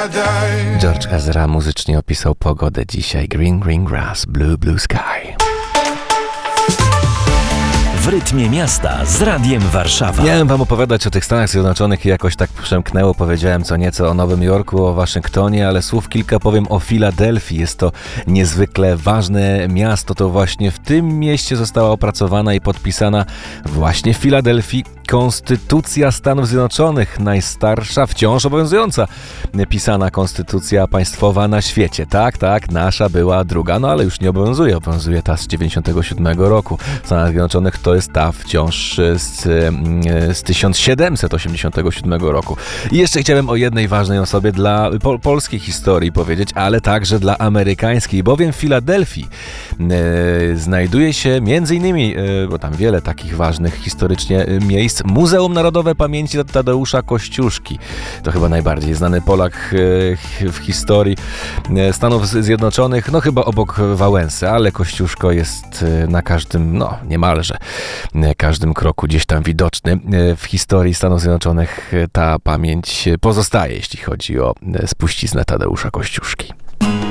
George Ezra muzycznie opisał pogodę dzisiaj. Green, green grass, blue, blue sky. W rytmie miasta z Radiem Warszawa. Miałem wam opowiadać o tych Stanach Zjednoczonych i jakoś tak przemknęło. Powiedziałem co nieco o Nowym Jorku, o Waszyngtonie, ale słów kilka powiem o Filadelfii. Jest to niezwykle ważne miasto. To właśnie w tym mieście została opracowana i podpisana właśnie w Filadelfii Konstytucja Stanów Zjednoczonych. Najstarsza, wciąż obowiązująca pisana konstytucja państwowa na świecie. Tak, nasza była druga, no ale już nie obowiązuje. Obowiązuje ta z 97 roku. W Stanach Zjednoczonych to jest ta wciąż z 1787 roku. I jeszcze chciałem o jednej ważnej osobie dla polskiej historii powiedzieć, ale także dla amerykańskiej, bowiem w Filadelfii znajduje się m.in., bo tam wiele takich ważnych historycznie miejsc, Muzeum Narodowe Pamięci Tadeusza Kościuszki. To chyba najbardziej znany Polak w historii Stanów Zjednoczonych, no chyba obok Wałęsy, ale Kościuszko jest na każdym, no niemalże każdym kroku gdzieś tam widoczny. W historii Stanów Zjednoczonych ta pamięć pozostaje, jeśli chodzi o spuściznę Tadeusza Kościuszki.